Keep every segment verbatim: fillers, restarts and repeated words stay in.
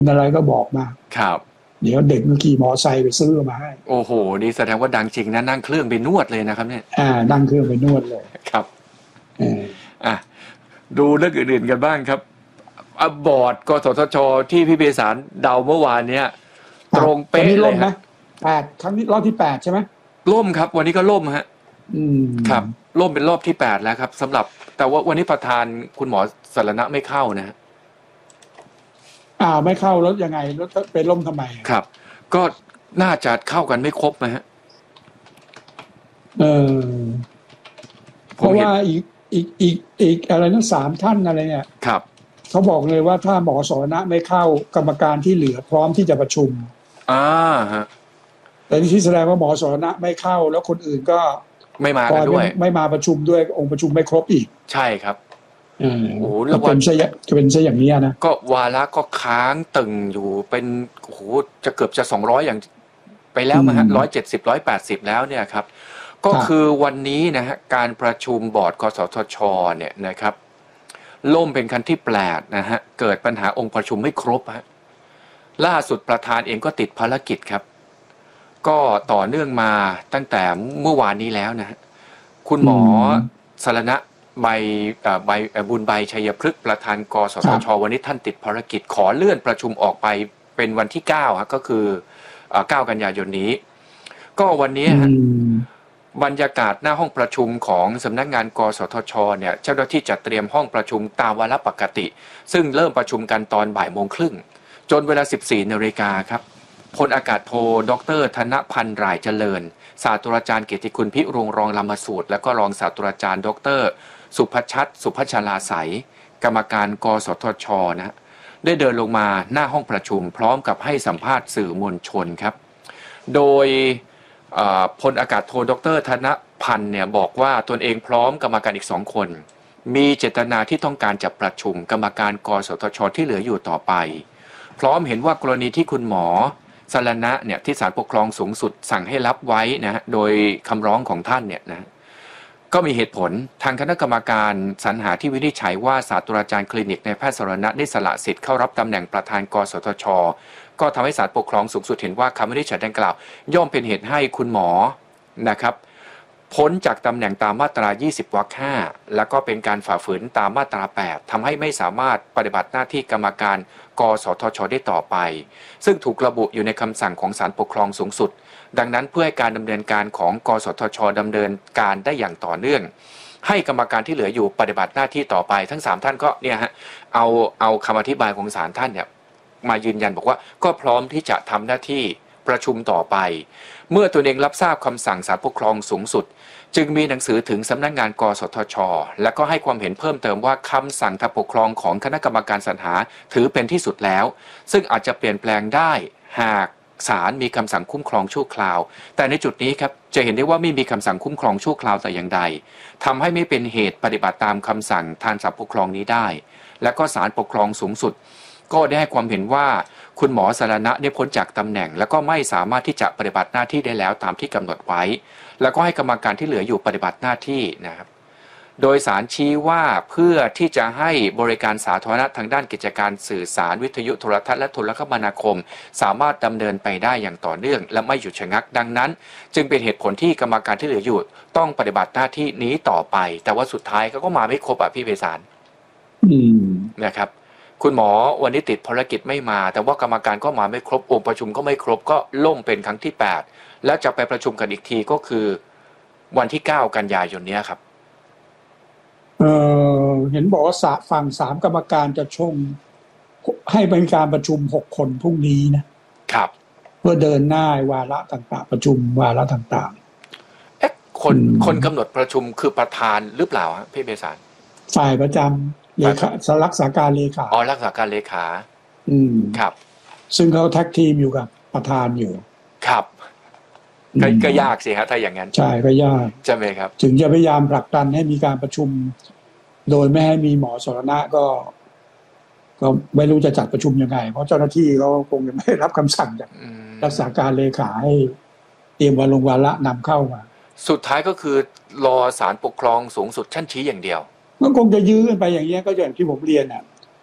อะไรก็บอกมาครับเดี๋ยวเด็กมันขี่มอไซค์ไปซื้อมาให้โอ้โหนี่แสดงว่าดังจริงนะนั่งเครื่องไปนวดเลยนะครับเนี่ยอ่านั่งเครื่องไปนวดเลยครับเอออ่ะดูเรื่องอื่นๆกันบ้างครับบอร์ดกสทชที่พี่เบสารเดาเมื่อวานเนี้ยตรงเป๊ะเลยฮะแปดครั้งนี้รอบที่แปดใช่ไหมล่มครับวันนี้ก็ล่มฮะอืมครับล่มเป็นรอบที่แปดแล้วครับสำหรับแต่ว่าวันนี้ประธานคุณหมอสรณะไม่เข้านะฮะอ่าไม่เข้าแล้วยังไงแล้วไปล่มทำไมครับก็น่าจะเข้ากันไม่ครบนะฮะเออเพราะว่าอีกอีกอีกอีกอะไรนะสามท่านอะไรเนี่ยครับเขาบอกเลยว่าถ้าหมอสรณะไม่เข้ากรรมการที่เหลือพร้อมที่จะประชุมอ่าฮะแต่ที่แสดงว่าหมอสรณะไม่เข้าแล้วคนอื่นก็ไม่มากันด้วยไม่มาประชุมด้วยองค์ประชุมไม่ครบอีกใช่ครับโอ้โหจะเป็นซะจะเป็นซะอย่างนี้นะก็วาระก็ค้างตึงอยู่เป็นโอ้โหจะเกือบจะสองร้อยอย่างไปแล้วมั้งฮะร้อยเจ็ดสิบร้อยแปดสิบแล้วเนี่ยครับก็คือวันนี้นะฮะการประชุมบอร์ดกสทชเนี่ยนะครับล่มเป็นครั้งที่แปดนะฮะเกิดปัญหาองค์ประชุมไม่ครบฮะล่าสุดประธานเองก็ติดภารกิจครับก็ต่อเนื่องมาตั้งแต่เมื่อวานนี้แล้วนะฮะคุณหมอสรณะใบใบบุญใบชัยพฤกษ์ประธานกสทชวันนี้ท่านติดภารกิจขอเลื่อนประชุมออกไปเป็นวันที่เก้าฮะก็คือเก้ากันยายนนี้ก็วันนี้ฮะบรรยากาศหน้าห้องประชุมของสำนักงานกสทชเนี่ยเจ้าหน้าที่จัดเตรียมห้องประชุมตามวาระปกติซึ่งเริ่มประชุมกันตอนบ่ายโมงครึ่งจนเวลา สิบสี่นาฬิกาครับพลอากาศโทดรธนพันธ์รายเจริญศาสตราจารย์เกียรติคุณพิรุงรองลำสูตรและก็รองศาสตราจารย์ดรสุภชัดสุภชลาใสกรรมการกสทชนะได้เดินลงมาหน้าห้องประชุมพร้อมกับให้สัมภาษณ์สื่อมวลชนครับโดยพลอากาศโทดรธนพันธ์เนี่ยบอกว่าตนเองพร้อมกรรมการอีกสองคนมีเจตนาที่ต้องการจะประชุมกรรมการกสทชที่เหลืออยู่ต่อไปพร้อมเห็นว่ากรณีที่คุณหมอสรณะเนี่ยที่ศาลปกครองสูงสุดสั่งให้รับไว้นะฮะโดยคำร้องของท่านเนี่ยนะก็มีเหตุผลทางคณะกรรมการสรรหาที่วินิจฉัยว่าศาสตราจารย์คลินิกในแพทย์สรณะได้สละสิทธิ์เข้ารับตำแหน่งประธานกสทชก็ทำให้ศาลปกครองสูงสุดเห็นว่าคำวินิจฉัยดังกล่าวย่อมเป็นเหตุให้คุณหมอนะครับพ้นจากตำแหน่งตามมาตรายี่สิบวรรคห้าแล้วก็เป็นการฝ่าฝืนตามมาตราแปดทำให้ไม่สามารถปฏิบัติหน้าที่กรรมการกสทชได้ต่อไปซึ่งถูกระบุอยู่ในคำสั่งของศาลปกครองสูงสุดดังนั้นเพื่อให้การดำเนินการของกสทชดำเนินการได้อย่างต่อเนื่องให้กรรมการที่เหลืออยู่ปฏิบัติหน้าที่ต่อไปทั้งสามท่านก็เนี่ยฮะเอาเอาคำอธิบายของศาลท่านเนี่ยมายืนยันบอกว่าก็พร้อมที่จะทำหน้าที่ประชุมต่อไปเมื่อตัวเองรับทราบคำสั่งศาลปกครองสูงสุดจึงมีหนังสือถึงสำนักงานกสทชและก็ให้ความเห็นเพิ่มเติมว่าคำสั่งทางปกครองของคณะกรรมการสรรหาถือเป็นที่สุดแล้วซึ่งอาจจะเปลี่ยนแปลงได้หากศาลมีคำสั่งคุ้มครองชั่วคราวแต่ในจุดนี้ครับจะเห็นได้ว่าไม่มีคำสั่งคุ้มครองชั่วคราวแต่อย่างใดทำให้ไม่เป็นเหตุปฏิบัติตามคำสั่งทางศาลปกครองนี้ได้และก็ศาลปกครองสูงสุดก็ได้ให้ความเห็นว่าคุณหมอสรณะได้พ้นจากตำแหน่งและก็ไม่สามารถที่จะปฏิบัติหน้าที่ได้แล้วตามที่กำหนดไว้แล้วก็ให้กรรมการที่เหลืออยู่ปฏิบัติหน้าที่นะครับโดยศาลชี้ว่าเพื่อที่จะให้บริการสาธารณะทางด้านกิจการสื่อสารวิทยุโทรทัศน์และโทรคมนาคมสามารถดำเนินไปได้อย่างต่อเนื่องและไม่หยุดชะงักดังนั้นจึงเป็นเหตุผลที่กรรมการที่เหลืออยู่ต้องปฏิบัติหน้าที่นี้ต่อไปแต่ว่าสุดท้ายเขาก็มาไม่ครบอ่ะพี่เบสารนะครับคุณหมอวันนี้ติดภารกิจไม่มาแต่ว่ากรรมการก็มาไม่ครบองค์ประชุมก็ไม่ครบก็ล่มเป็นครั้งที่แปดแล้วจะไปประชุมกันอีกทีก็คือวันที่เก้ากันยายนนี้ครับเออเห็นบอกว่าฝั่งสามกรรมการจะชงให้เป็นการประชุมหกคนพรุ่งนี้นะครับเพื่อเดินหน้าวาระต่างๆประชุมวาระต่างๆเอ๊ะคนคนกำหนดประชุมคือประธานหรือเปล่าครับพี่เบสารฝ่ายประจำเลขารักษาการเลขาอ๋อรักษาการเลขาอืมครับซึ่งเขาแท็กทีมอยู่กับประธานอยู่ครับก็ยากสิฮะถ้าอย่างนั้นใช่ก็ยากใช่ไหมครับถึงจะพยายามผลักดันให้มีการประชุมโดยไม่ให้มีหมอสรณะก็ก็ไม่รู้จะจัดประชุมยังไงเพราะเจ้าหน้าที่เขาคงยังไม่รับคำสั่งจากรักษาการเลขาให้เตรียมวาลงวาระนำเข้ามาสุดท้ายก็คือรอศาลปกครองสูงสุดชั้นชี้อย่างเดียวมันคงจะยื้อกันไปอย่างนี้ก็อย่างที่ผมเรียนน่ะ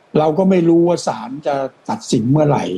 เราก็ไม่รู้ว่าศาลจะตัดสินเมื่อไหร่